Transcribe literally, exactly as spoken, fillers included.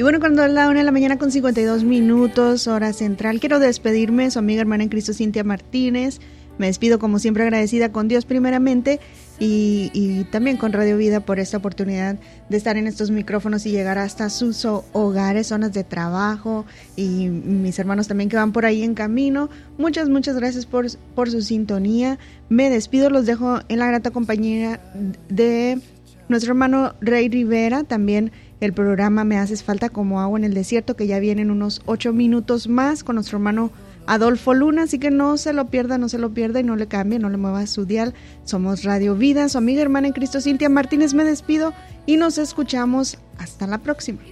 Y bueno, cuando es la una de la mañana con cincuenta y dos minutos, hora central, quiero despedirme, su amiga hermana en Cristo, Cintia Martínez. Me despido como siempre agradecida con Dios primeramente y, y también con Radio Vida por esta oportunidad de estar en estos micrófonos y llegar hasta sus hogares, zonas de trabajo y mis hermanos también que van por ahí en camino. Muchas, muchas gracias por, por su sintonía. Me despido, los dejo en la grata compañía de nuestro hermano Rey Rivera, también el programa Me Haces Falta como Agua en el Desierto, que ya vienen unos ocho minutos más con nuestro hermano Adolfo Luna, así que no se lo pierda, no se lo pierda y no le cambie, no le mueva su dial. Somos Radio Vida, su amiga hermana en Cristo, Cintia Martínez. Me despido y nos escuchamos hasta la próxima.